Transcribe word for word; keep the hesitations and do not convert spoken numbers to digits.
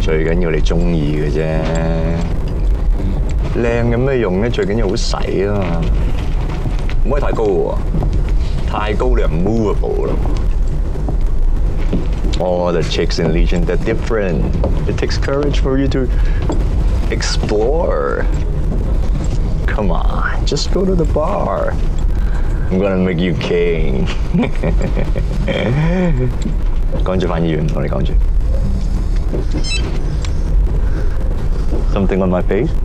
最緊要你中意嘅啫。靚有咩用咧？最緊要好洗啊嘛，唔可以太高喎，太高你就 movable 咯。Oh, the chicks in Legion, they're different. It takes courage for you to explore. Come on, just go to the bar. I'm gonna make you king. 趕住返醫院，我哋趕住。Something on my face?